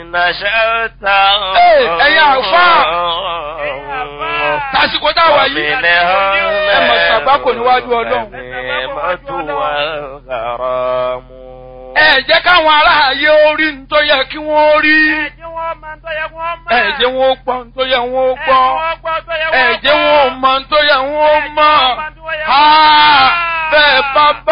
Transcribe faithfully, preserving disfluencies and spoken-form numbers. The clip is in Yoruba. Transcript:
نشأت ẹ̀yin àfáà tásìkò táwa yìí ẹ mọ̀ ṣàgbákò níwájú Ọlọ́run. ẹ jẹ́ káwọn aráàyè orí ń tó yẹ kí wọ́n rí. ẹ jẹ́ wọn ó gbọ́ ń tó yẹ wọ́n ó gbọ́. ẹ jẹ́ wọn ó mọ̀ ń tó yẹ wọ́n ó mọ̀. bẹ́ẹ̀ bá bá.